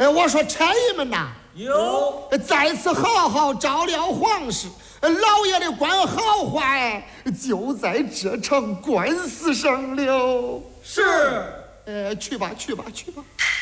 我说差役们呐， 有在此好好照料皇室，老爷的官好坏就在这场官司上了。 是， 去吧。